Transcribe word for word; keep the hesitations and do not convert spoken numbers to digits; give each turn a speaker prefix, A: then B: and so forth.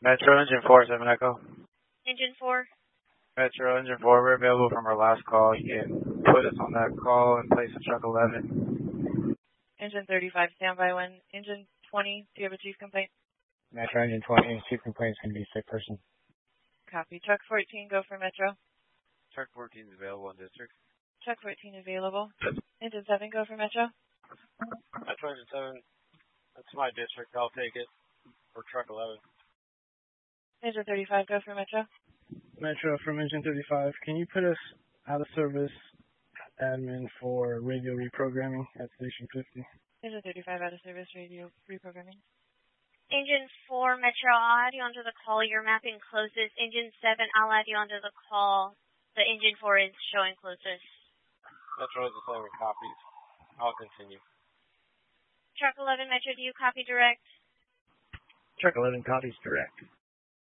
A: Metro Engine four, seven Echo.
B: Engine four.
A: Metro Engine four, we're available from our last call. You can put us on that call and place a truck eleven.
C: Engine thirty-five, standby when. Engine twenty, do you have a chief complaint?
D: Metro Engine twenty, chief complaint is going to be a sick person.
C: Copy. Truck fourteen, go for Metro.
E: Truck fourteen is available in district.
C: Truck fourteen available. Engine seven, go for Metro.
E: Metro Engine seven, that's my district. I'll take it. For truck eleven.
C: Engine thirty-five, go for Metro.
F: Metro from Engine thirty-five, can you put us out of service admin for radio reprogramming at Station fifty?
C: Engine thirty-five, out of service radio reprogramming.
B: Engine four, Metro, I'll add you onto the call. Your mapping closest. Engine seven, I'll add you onto the call. The Engine four is showing closest.
E: Metro is the same with copies. I'll continue.
B: Truck eleven, Metro, do you copy direct?
D: Truck eleven copies direct.